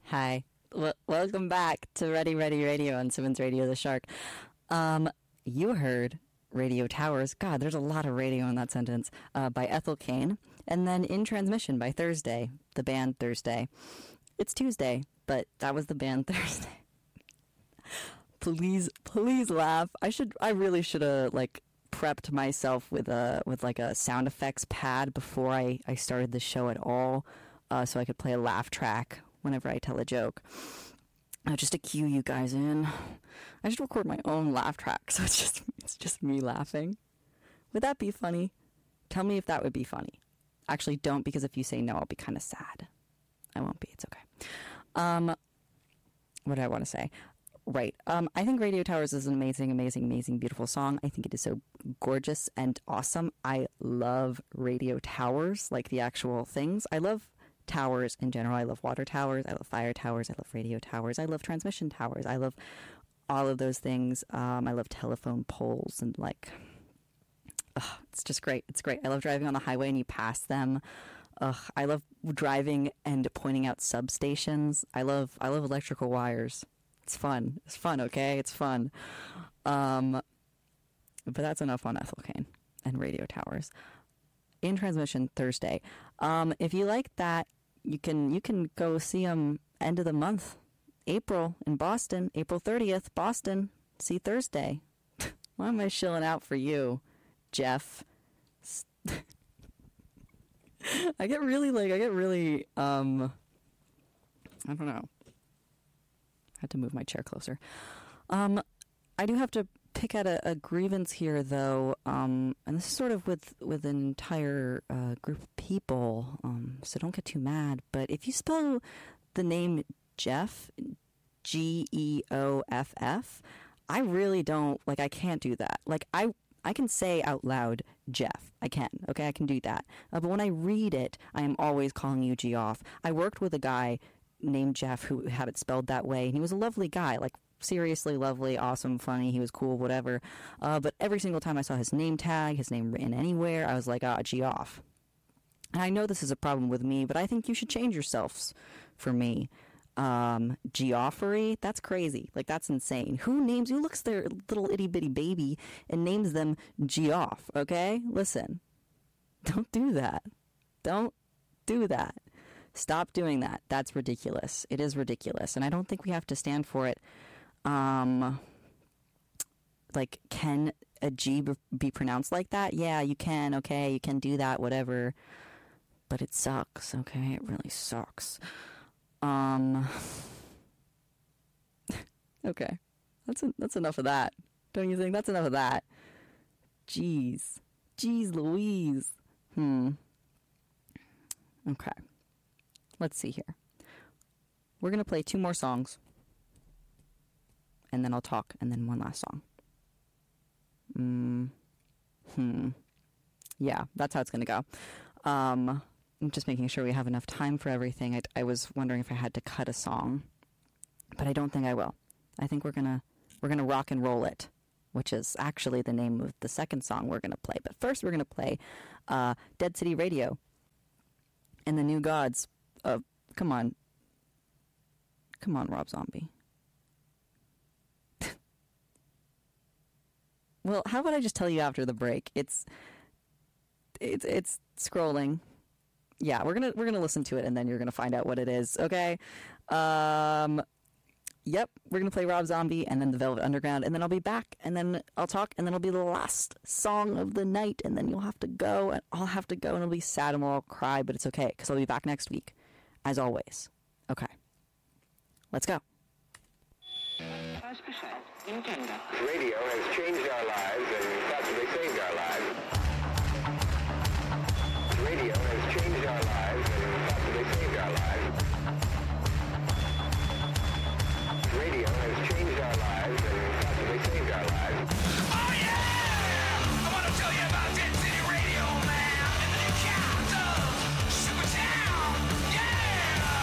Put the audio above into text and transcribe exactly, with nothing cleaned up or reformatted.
Hi. W- welcome back to Ready Ready Radio on Simmons Radio the Shark. Um, you heard Radio Towers. God, there's a lot of radio in that sentence. Uh, by Ethel Cain. And then In Transmission by Thursday, the band Thursday. It's Tuesday, but that was the band Thursday. Please, please laugh. I should, I really should have, like, prepped myself with a, with like a sound effects pad before I, I started the show at all, uh, so I could play a laugh track whenever I tell a joke. Uh, just to cue you guys in. I should record my own laugh track, so it's just, it's just me laughing. Would that be funny? Tell me if that would be funny. Actually, don't, because if you say no, I'll be kind of sad. I won't be. It's okay. Um, what did I want to say? Right. Um, I think Radio Towers is an amazing, amazing, amazing, beautiful song. I think it is so gorgeous and awesome. I love Radio Towers, like the actual things. I love towers in general. I love water towers. I love fire towers. I love radio towers. I love transmission towers. I love all of those things. Um, I love telephone poles and like, ugh, it's just great. It's great. I love driving on the highway and you pass them. Ugh, I love driving and pointing out substations. I love, I love electrical wires. It's fun. It's fun, okay? It's fun. Um, but that's enough on Ethel Cain and Radio Towers. In Transmission Thursday. Um, if you like that, you can you can go see them end of the month, April in Boston, April thirtieth, Boston. See Thursday. Why am I shilling out for you, Jeff? I get really like I get really um. I don't know. Had to move my chair closer. Um, I do have to pick at a, a grievance here, though, um, and this is sort of with with an entire uh, group of people, um, so don't get too mad. But if you spell the name Jeff, G E O F F, I really don't, like, I can't do that. Like, I I can say out loud, Jeff. I can, okay? I can do that. Uh, but when I read it, I am always calling you Geoff. I worked with a guy named Jeff who had it spelled that way, and he was a lovely guy, like seriously lovely, awesome, funny, he was cool, whatever, uh, but every single time I saw his name tag, his name written anywhere, I was like, ah, Geoff. And I know this is a problem with me, but I think you should change yourselves for me. um, Geoffrey, that's crazy, like that's insane. Who names, who looks their little itty bitty baby and names them Geoff, okay? Listen, don't do that. Don't do that. Stop doing that. That's ridiculous. It is ridiculous. And I don't think we have to stand for it. Um, like, can a G be pronounced like that? Yeah, you can. Okay, you can do that, whatever. But it sucks, okay? It really sucks. Um, okay. That's, a, that's enough of that. Don't you think? That's enough of that. Jeez. Jeez Louise. Hmm. Okay. Let's see here. We're going to play two more songs. And then I'll talk. And then one last song. Mm. Hmm. Yeah, that's how it's going to go. Um, I'm just making sure we have enough time for everything. I, I was wondering if I had to cut a song. But I don't think I will. I think we're going to we're going to rock and roll it, which is actually the name of the second song we're going to play. But first we're going to play uh, Dead City Radio and the New Gods. Uh, come on. Come on, Rob Zombie. Well, how about I just tell you after the break? It's it's it's scrolling. Yeah, we're gonna we're gonna listen to it and then you're gonna find out what it is. Okay. Um. Yep, we're gonna play Rob Zombie and then the Velvet Underground, and then I'll be back, and then I'll talk, and then it'll be the last song of the night, and then you'll have to go, and I'll have to go, and it'll be sad, and we'll all cry, but it's okay because I'll be back next week, as always. Okay. Let's go. Radio has changed